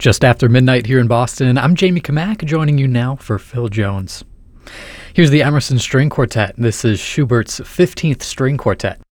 Just after midnight here in Boston, I'm Jamie Kamak joining you now for Phil Jones. Here's the Emerson String Quartet. This is Schubert's 15th String Quartet.